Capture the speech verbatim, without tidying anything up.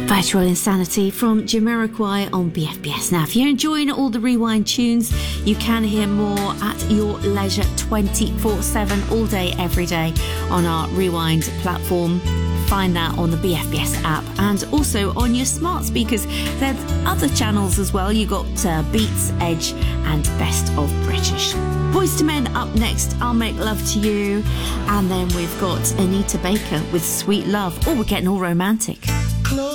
Virtual Insanity from Jamiroquai on B F B S. Now, if you're enjoying all the Rewind tunes, you can hear more at your leisure twenty-four seven, all day, every day on our Rewind platform. Find that on the B F B S app and also on your smart speakers. There's other channels as well. You've got uh, Beats, Edge and Best of British. Boyz two Men up next, I'll Make Love to You. And then we've got Anita Baker with Sweet Love. Oh, we're getting all romantic.